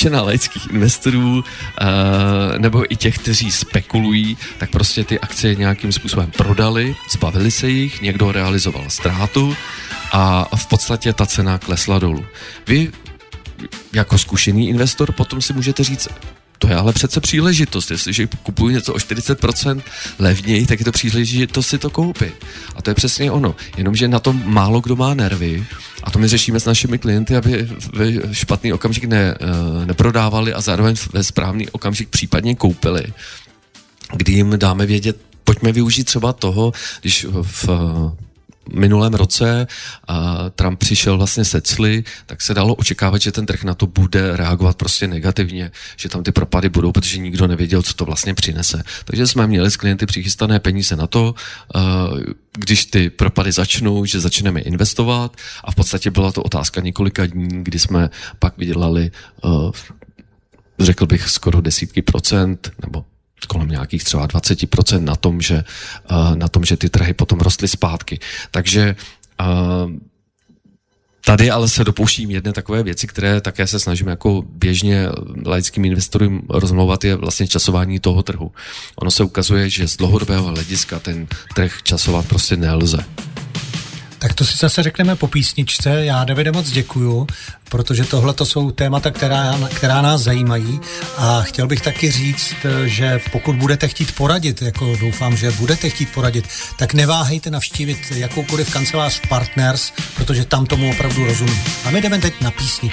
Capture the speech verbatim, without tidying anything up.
většina laických investorů uh, nebo i těch, kteří spekulují, tak prostě ty akcie nějakým způsobem prodali, zbavili se jich, někdo realizoval ztrátu a v podstatě ta cena klesla dolů. Vy jako zkušený investor potom si můžete říct, to je ale přece příležitost, jestliže kupuju něco o čtyřicet procent levněji, tak je to příležitost si to koupit. A to je přesně ono, jenomže na tom málo kdo má nervy a to my řešíme s našimi klienty, aby v špatný okamžik ne, neprodávali a zároveň ve správný okamžik případně koupili, kdy jim dáme vědět, pojďme využít třeba toho, když v minulém roce a Trump přišel vlastně se cly, tak se dalo očekávat, že ten trh na to bude reagovat prostě negativně, že tam ty propady budou, protože nikdo nevěděl, co to vlastně přinese. Takže jsme měli s klienty přichystané peníze na to, když ty propady začnou, že začneme investovat a v podstatě byla to otázka několika dní, kdy jsme pak vydělali, řekl bych, skoro desítky procent, nebo kolem nějakých třeba dvacet procent na tom, že, na tom, že ty trhy potom rostly zpátky. Takže tady ale se dopouštím jedné takové věci, které také se snažím jako běžně laickým investorům rozmlouvat, je vlastně časování toho trhu. Ono se ukazuje, že z dlouhodobého hlediska ten trh časovat prostě nelze. Tak to si zase řekneme po písničce. Já, Davide, moc děkuju, protože tohle to jsou témata, která, která nás zajímají a chtěl bych taky říct, že pokud budete chtít poradit, jako doufám, že budete chtít poradit, tak neváhejte navštívit jakoukoliv kancelář Partners, protože tam tomu opravdu rozumí. A my jdeme teď na písničku.